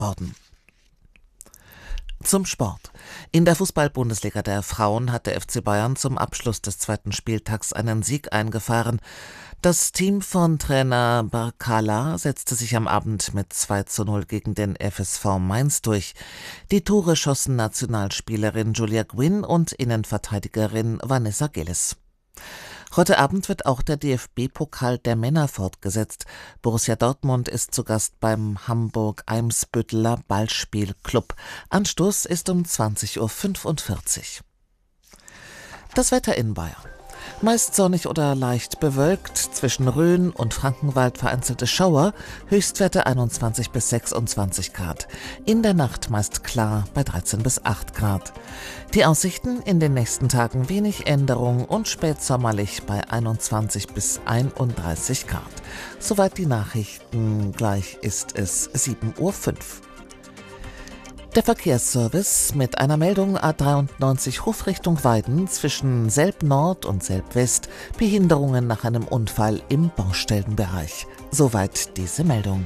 worden. Zum Sport. In der Fußball-Bundesliga der Frauen hat der FC Bayern zum Abschluss des zweiten Spieltags einen Sieg eingefahren. Das Team von Trainer Barkala setzte sich am Abend mit 2:0 gegen den FSV Mainz durch. Die Tore schossen Nationalspielerin Julia Gwynn und Innenverteidigerin Vanessa Gillis. Heute Abend wird auch der DFB-Pokal der Männer fortgesetzt. Borussia Dortmund ist zu Gast beim Hamburg-Eimsbütteler Ballspielclub. Anstoß ist um 20:45 Uhr. Das Wetter in Bayern. Meist sonnig oder leicht bewölkt, zwischen Rhön und Frankenwald vereinzelte Schauer, Höchstwerte 21 bis 26 Grad. In der Nacht meist klar bei 13 bis 8 Grad. Die Aussichten: in den nächsten Tagen wenig Änderung und spätsommerlich bei 21 bis 31 Grad. Soweit die Nachrichten, gleich ist es 7:05 Uhr. Der Verkehrsservice mit einer Meldung: A93 Hofrichtung Weiden zwischen Selb-Nord und Selb-West, Behinderungen nach einem Unfall im Baustellenbereich. Soweit diese Meldung.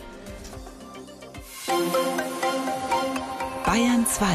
Bayern 2.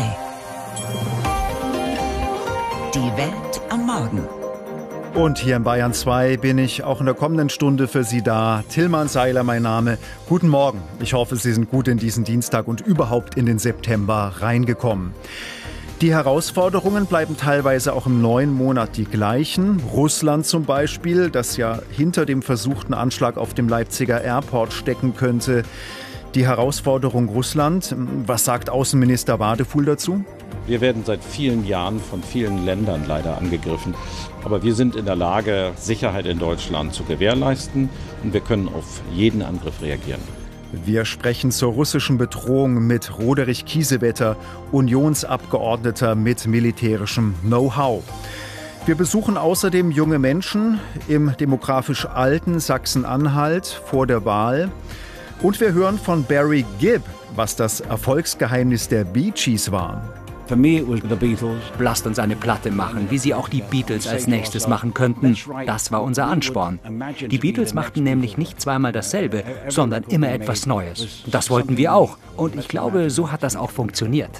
Die Welt am Morgen. Und hier in Bayern 2 bin ich auch in der kommenden Stunde für Sie da. Tilman Seiler mein Name. Guten Morgen. Ich hoffe, Sie sind gut in diesen Dienstag und überhaupt in den September reingekommen. Die Herausforderungen bleiben teilweise auch im neuen Monat die gleichen. Russland zum Beispiel, das ja hinter dem versuchten Anschlag auf dem Leipziger Airport stecken könnte. Die Herausforderung Russland. Was sagt Außenminister Wadefuhl dazu? Wir werden seit vielen Jahren von vielen Ländern leider angegriffen. Aber wir sind in der Lage, Sicherheit in Deutschland zu gewährleisten. Und wir können auf jeden Angriff reagieren. Wir sprechen zur russischen Bedrohung mit Roderich Kiesewetter, Unionsabgeordneter mit militärischem Know-how. Wir besuchen außerdem junge Menschen im demografisch alten Sachsen-Anhalt vor der Wahl. Und wir hören von Barry Gibb, was das Erfolgsgeheimnis der Bee Gees war. Für mich was the Beatles. Lasst uns eine Platte machen, wie sie auch die Beatles als nächstes machen könnten. Das war unser Ansporn. Die Beatles machten nämlich nicht zweimal dasselbe, sondern immer etwas Neues. Das wollten wir auch. Und ich glaube, so hat das auch funktioniert.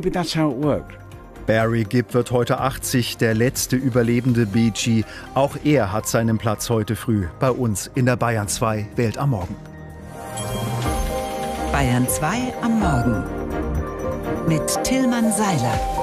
Barry Gibb wird heute 80, der letzte überlebende Bee Gee. Auch er hat seinen Platz heute früh bei uns in der Bayern 2 Welt am Morgen. Bayern 2 am Morgen mit Tilman Seiler.